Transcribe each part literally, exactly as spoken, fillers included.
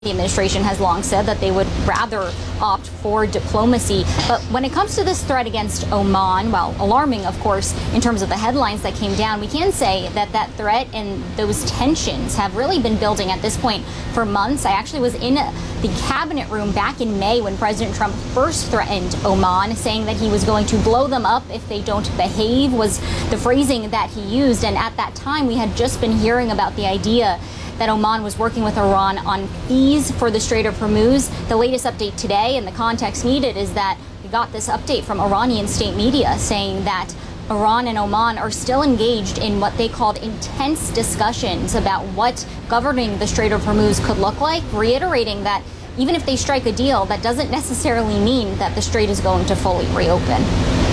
The administration has long said that they would rather opt for diplomacy. But when it comes to this threat against Oman, well, alarming, of course, in terms of the headlines that came down, we can say that that threat and those tensions have really been building at this point for months. I actually was in the cabinet room back in May when President Trump first threatened Oman, saying that he was going to blow them up if they don't behave, was the phrasing that he used. And at that time, we had just been hearing about the idea that Oman was working with Iran on fees for the Strait of Hormuz. The latest update today, and the context needed, is that we got this update from Iranian state media saying that Iran and Oman are still engaged in what they called intense discussions about what governing the Strait of Hormuz could look like, reiterating that even if they strike a deal, that doesn't necessarily mean that the strait is going to fully reopen.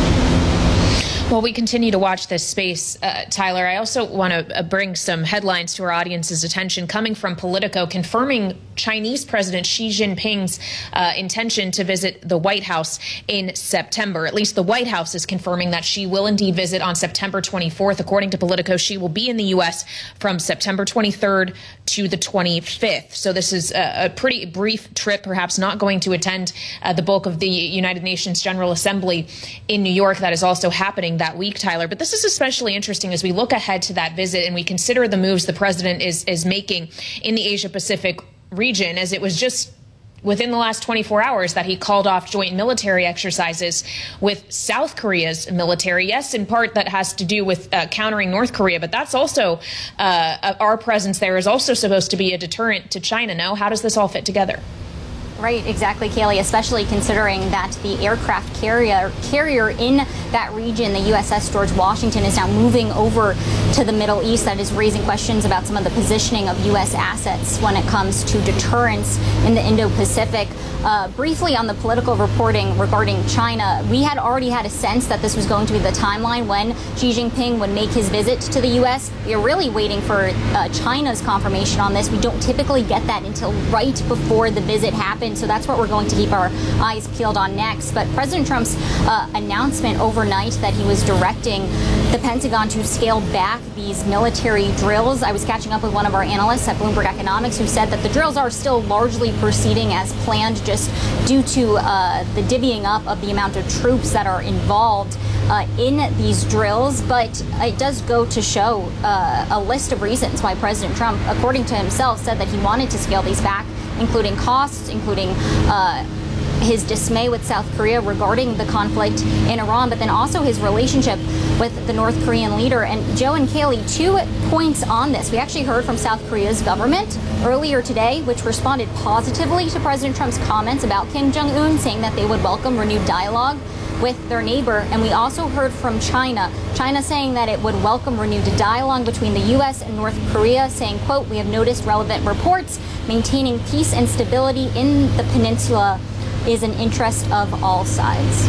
Well, we continue to watch this space, uh, Tyler. I also want to uh, bring some headlines to our audience's attention coming from Politico, confirming Chinese President Xi Jinping's uh, intention to visit the White House in September. At least the White House is confirming that she will indeed visit on September twenty-fourth. According to Politico, she will be in the U S from September twenty-third to the twenty-fifth. So this is a, a pretty brief trip, perhaps not going to attend uh, the bulk of the United Nations General Assembly in New York. That is also happening that week, Tyler. But this is especially interesting as we look ahead to that visit and we consider the moves the president is, is making in the Asia-Pacific region, as it was just within the last twenty-four hours that he called off joint military exercises with South Korea's military. Yes, in part that has to do with uh, countering North Korea, but that's also uh, our presence there is also supposed to be a deterrent to China. No? How does this all fit together? Right, exactly, Kaylee, especially considering that the aircraft carrier carrier in that region, the U S S George Washington, is now moving over to the Middle East. That is raising questions about some of the positioning of U S assets when it comes to deterrence in the Indo-Pacific. Uh, briefly on the political reporting regarding China, we had already had a sense that this was going to be the timeline when Xi Jinping would make his visit to the U S. We are really waiting for uh, China's confirmation on this. We don't typically get that until right before the visit happens. So that's what we're going to keep our eyes peeled on next. But President Trump's uh, announcement overnight that he was directing the Pentagon to scale back these military drills. I was catching up with one of our analysts at Bloomberg Economics who said that the drills are still largely proceeding as planned, just due to uh, the divvying up of the amount of troops that are involved uh, in these drills. But it does go to show uh, a list of reasons why President Trump, according to himself, said that he wanted to scale these back, including costs, including uh, his dismay with South Korea regarding the conflict in Iran, but then also his relationship with the North Korean leader. And Joe and Kaylee, two points on this. We actually heard from South Korea's government earlier today, which responded positively to President Trump's comments about Kim Jong-un, saying that they would welcome renewed dialogue with their neighbor. And we also heard from China, China saying that it would welcome renewed dialogue between the U S and North Korea, saying, quote, "We have noticed relevant reports. Maintaining peace and stability in the peninsula is an interest of all sides."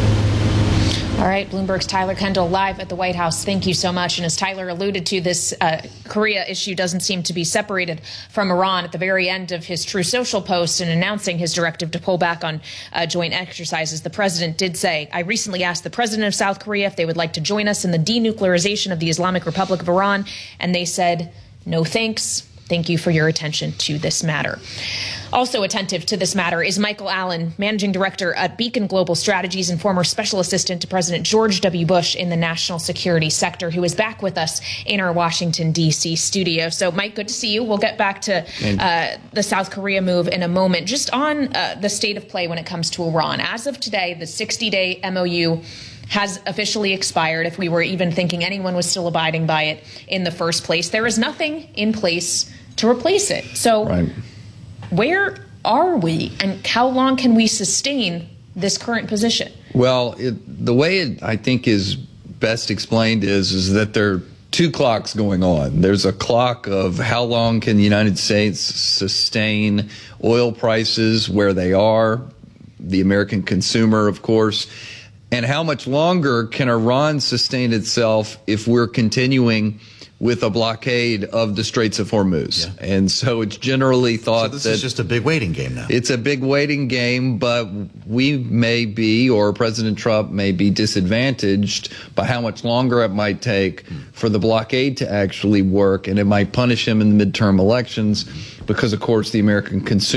All right, Bloomberg's Tyler Kendall live at the White House. Thank you so much. And as Tyler alluded to, this uh, Korea issue doesn't seem to be separated from Iran. At the very end of his True Social post and announcing his directive to pull back on uh, joint exercises, the president did say, "I recently asked the president of South Korea if they would like to join us in the denuclearization of the Islamic Republic of Iran, and they said, no thanks. Thank you for your attention to this matter." Also attentive to this matter is Michael Allen, managing director at Beacon Global Strategies and former special assistant to President George W. Bush in the national security sector, who is back with us in our Washington, D C studio. So, Mike, good to see you. We'll get back to uh, the South Korea move in a moment. Just on uh, the state of play when it comes to Iran. As of today, the sixty-day M O U has officially expired, if we were even thinking anyone was still abiding by it in the first place. There is nothing in place to replace it. So right. Where are we, and how long can we sustain this current position? Well, it, the way it, I think, is best explained is, is that there are two clocks going on. There's a clock of how long can the United States sustain oil prices where they are, the American consumer, of course, and how much longer can Iran sustain itself if we're continuing with a blockade of the Straits of Hormuz. Yeah. And so it's generally thought So this that is just a big waiting game now. it's a big waiting game, but we may be, or President Trump may be disadvantaged by how much longer it might take for the blockade to actually work, and it might punish him in the midterm elections because, of course, the American consumer